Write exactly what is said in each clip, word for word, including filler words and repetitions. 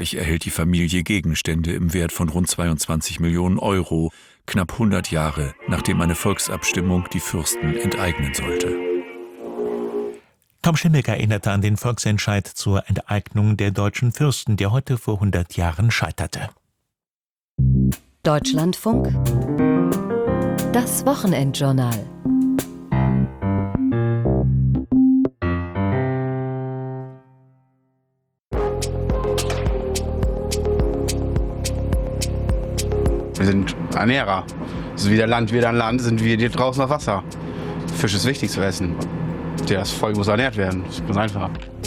Ich erhält die Familie Gegenstände im Wert von rund zweiundzwanzig Millionen Euro, knapp hundert Jahre, nachdem eine Volksabstimmung die Fürsten enteignen sollte. Tom Schimmelk erinnerte an den Volksentscheid zur Enteignung der deutschen Fürsten, der heute vor hundert Jahren scheiterte. Deutschlandfunk, das Wochenendjournal. Wir sind Ernährer. So wie der Landwirt an Land sind wir hier draußen auf Wasser. Fisch ist wichtig zu essen. Das Volk muss ernährt werden. Das ist ganz einfach.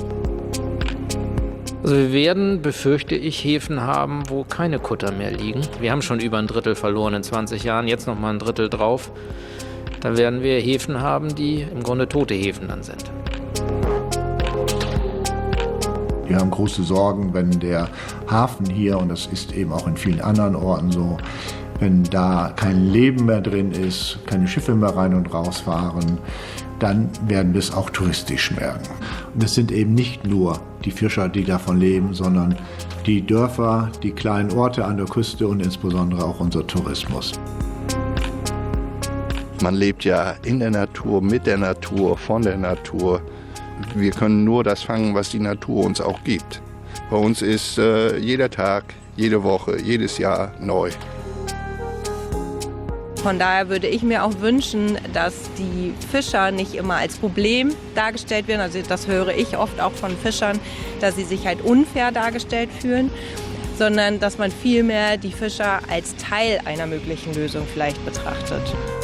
Also wir werden, befürchte ich, Häfen haben, wo keine Kutter mehr liegen. Wir haben schon über ein Drittel verloren in zwanzig Jahren, jetzt noch mal ein Drittel drauf. Da werden wir Häfen haben, die im Grunde tote Häfen dann sind. Wir haben große Sorgen, wenn der Hafen hier, und das ist eben auch in vielen anderen Orten so, wenn da kein Leben mehr drin ist, keine Schiffe mehr rein und raus fahren, dann werden wir es auch touristisch merken. Und es sind eben nicht nur die Fischer, die davon leben, sondern die Dörfer, die kleinen Orte an der Küste und insbesondere auch unser Tourismus. Man lebt ja in der Natur, mit der Natur, von der Natur. Wir können nur das fangen, was die Natur uns auch gibt. Bei uns ist äh, jeder Tag, jede Woche, jedes Jahr neu. Von daher würde ich mir auch wünschen, dass die Fischer nicht immer als Problem dargestellt werden. Also das höre ich oft auch von Fischern, dass sie sich halt unfair dargestellt fühlen, sondern dass man vielmehr die Fischer als Teil einer möglichen Lösung vielleicht betrachtet.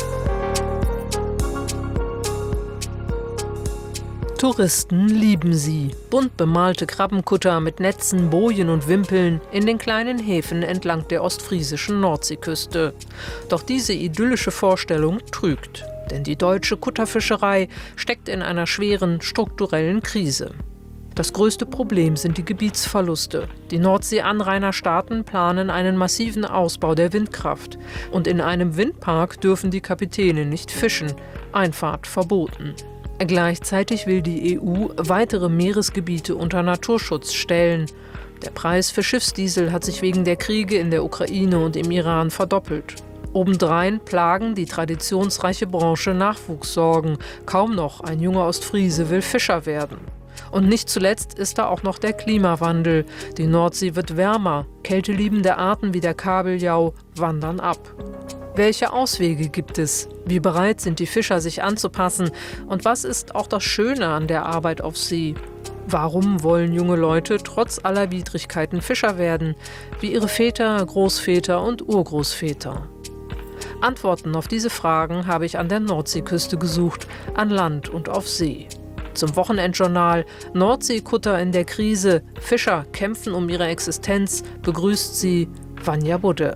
Touristen lieben sie. Bunt bemalte Krabbenkutter mit Netzen, Bojen und Wimpeln in den kleinen Häfen entlang der ostfriesischen Nordseeküste. Doch diese idyllische Vorstellung trügt. Denn die deutsche Kutterfischerei steckt in einer schweren strukturellen Krise. Das größte Problem sind die Gebietsverluste. Die Nordsee-Anrainerstaaten planen einen massiven Ausbau der Windkraft. Und in einem Windpark dürfen die Kapitäne nicht fischen. Einfahrt verboten. Gleichzeitig will die E U weitere Meeresgebiete unter Naturschutz stellen. Der Preis für Schiffsdiesel hat sich wegen der Kriege in der Ukraine und im Iran verdoppelt. Obendrein plagen die traditionsreiche Branche Nachwuchssorgen. Kaum noch ein junger Ostfriese will Fischer werden. Und nicht zuletzt ist da auch noch der Klimawandel. Die Nordsee wird wärmer. Kälteliebende Arten wie der Kabeljau wandern ab. Welche Auswege gibt es? Wie bereit sind die Fischer, sich anzupassen? Und was ist auch das Schöne an der Arbeit auf See? Warum wollen junge Leute trotz aller Widrigkeiten Fischer werden, wie ihre Väter, Großväter und Urgroßväter? Antworten auf diese Fragen habe ich an der Nordseeküste gesucht, an Land und auf See. Zum Wochenendjournal Nordseekutter in der Krise, Fischer kämpfen um ihre Existenz, begrüßt sie Vanja Budde.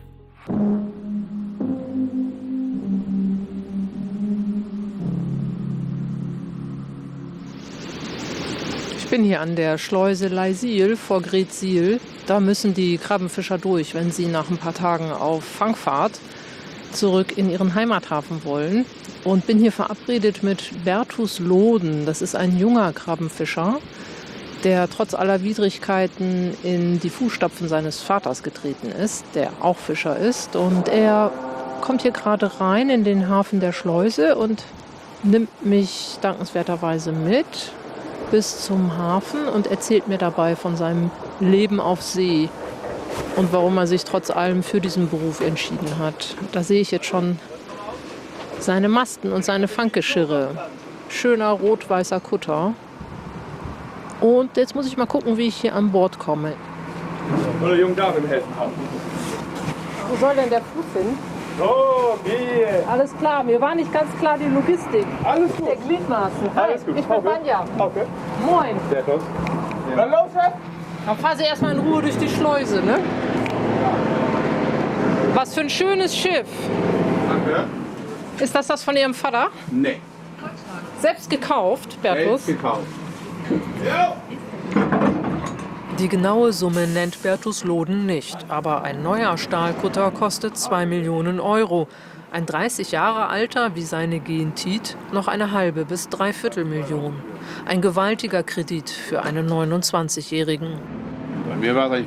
Ich bin hier an der Schleuse Leisil vor Greetsiel. Da müssen die Krabbenfischer durch, wenn sie nach ein paar Tagen auf Fangfahrt zurück in ihren Heimathafen wollen. Und bin hier verabredet mit Bertus Loden. Das ist ein junger Krabbenfischer, der trotz aller Widrigkeiten in die Fußstapfen seines Vaters getreten ist, der auch Fischer ist. Und er kommt hier gerade rein in den Hafen der Schleuse und nimmt mich dankenswerterweise mit bis zum Hafen und erzählt mir dabei von seinem Leben auf See und warum er sich trotz allem für diesen Beruf entschieden hat. Da sehe ich jetzt schon seine Masten und seine Fanggeschirre. Schöner rot-weißer Kutter. Und jetzt muss ich mal gucken, wie ich hier an Bord komme. Oder Jung darf im helfen. Wo soll denn der Fuß hin? So, gehe. Alles klar, mir war nicht ganz klar die Logistik. Alles gut. Der Gliedmaßen. Hi, Alles gut. ich bin Okay. Vanja. Okay. Moin. Sehr gut. Ja. Dann los, Chef. Dann fahren Sie erstmal in Ruhe durch die Schleuse, ne? Was für ein schönes Schiff. Danke. Ist das das von Ihrem Vater? Nee. Selbst gekauft, Bertus? Selbst gekauft. Ja. Die genaue Summe nennt Bertus Loden nicht, aber ein neuer Stahlkutter kostet zwei Millionen Euro. Ein dreißig Jahre alter, wie seine Gentit, noch eine halbe bis dreiviertel Million. Ein gewaltiger Kredit für einen neunundzwanzigjährigen. Bei mir war es eigentlich